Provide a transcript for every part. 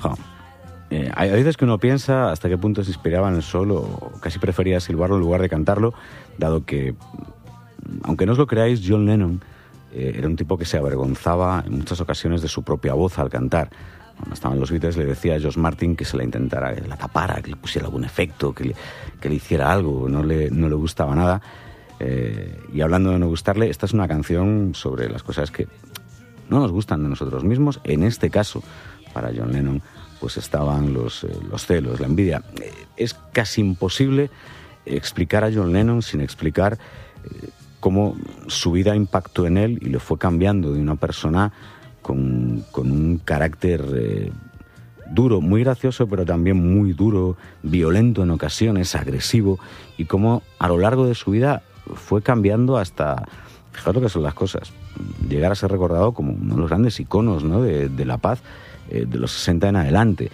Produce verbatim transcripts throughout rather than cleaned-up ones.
Jo. Eh, hay veces que uno piensa hasta qué punto se inspiraba en el sol o casi prefería silbarlo en lugar de cantarlo, dado que, aunque no os lo creáis, John Lennon eh, era un tipo que se avergonzaba en muchas ocasiones de su propia voz al cantar. Cuando estaban los Beatles le decía a George Martin que se la intentara, que la tapara, que le pusiera algún efecto, que le, que le hiciera algo, no le, no le gustaba nada. Eh, y hablando de no gustarle, esta es una canción sobre las cosas que no nos gustan de nosotros mismos. En este caso, para John Lennon, pues estaban los, eh, los celos, la envidia. Eh, es casi imposible explicar a John Lennon sin explicar eh, cómo su vida impactó en él y le fue cambiando de una persona con, con un carácter eh, duro, muy gracioso, pero también muy duro, violento en ocasiones, agresivo, y cómo a lo largo de su vida fue cambiando hasta, fijaos lo que son las cosas, llegar a ser recordado como uno de los grandes iconos, ¿no?, de, de la paz eh, de los sesenta en adelante.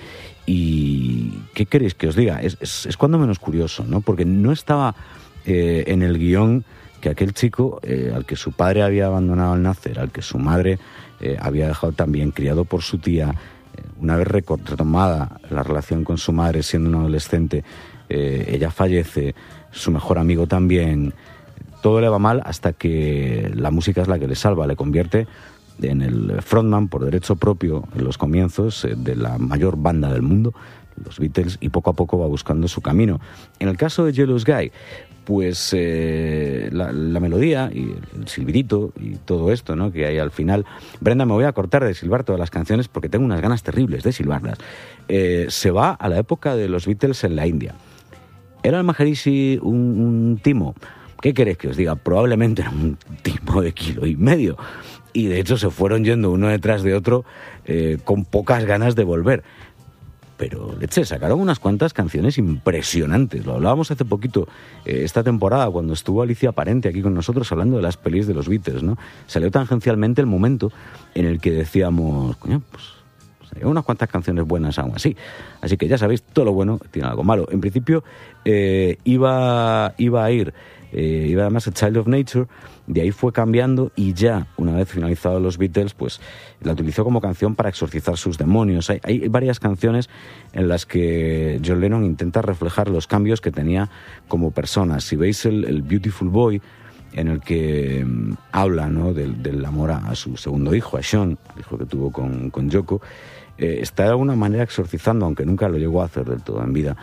Y ¿qué queréis que os diga? Es, es, es cuando menos curioso, ¿no? Porque no estaba eh, en el guión que aquel chico eh, al que su padre había abandonado al nacer, al que su madre eh, había dejado también criado por su tía, eh, una vez retomada la relación con su madre siendo un adolescente, eh, ella fallece, su mejor amigo también, todo le va mal hasta que la música es la que le salva, le convierte en el frontman por derecho propio en los comienzos eh, de la mayor banda del mundo, los Beatles, y poco a poco va buscando su camino. En el caso de Jealous Guy, pues eh, la, la melodía y el silbidito y todo esto, ¿no?, que hay al final. Brenda, me voy a cortar de silbar todas las canciones porque tengo unas ganas terribles de silbarlas. Eh, se va a la época de los Beatles en la India. ¿Era el Maharishi un, un timo? ¿Qué queréis que os diga? Probablemente era un timo de kilo y medio. Y de hecho se fueron yendo uno detrás de otro eh, con pocas ganas de volver. Pero, leche, sacaron unas cuantas canciones impresionantes. Lo hablábamos hace poquito, eh, esta temporada, cuando estuvo Alicia Parente aquí con nosotros hablando de las pelis de los Beatles, ¿no? Salió tangencialmente el momento en el que decíamos, coño, pues, pues hay unas cuantas canciones buenas aún así. Así que ya sabéis, todo lo bueno tiene algo malo. En principio, eh, iba, iba a ir, eh, iba además a Child of Nature. De ahí fue cambiando y ya, una vez finalizados los Beatles, pues la utilizó como canción para exorcizar sus demonios. Hay, hay varias canciones en las que John Lennon intenta reflejar los cambios que tenía como persona. Si veis el, el Beautiful Boy, en el que um, habla, ¿no?, del, del amor a, a su segundo hijo, a Sean, el hijo que tuvo con, con Yoko, eh, está de alguna manera exorcizando, aunque nunca lo llegó a hacer del todo en vida,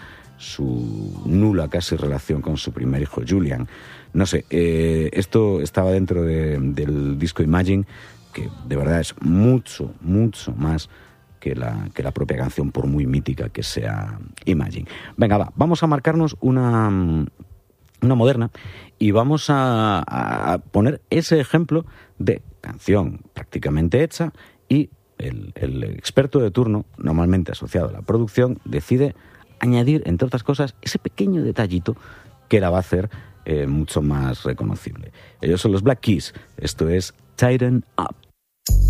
su nula casi relación con su primer hijo, Julian. No sé, eh, esto estaba dentro de, del disco Imagine, que de verdad es mucho, mucho más que la, que la propia canción, por muy mítica que sea Imagine. Venga, va, vamos a marcarnos una, una moderna y vamos a, a poner ese ejemplo de canción prácticamente hecha y el, el experto de turno, normalmente asociado a la producción, decide añadir, entre otras cosas, ese pequeño detallito que la va a hacer eh, mucho más reconocible. Ellos son los Black Keys. Esto es Tighten Up.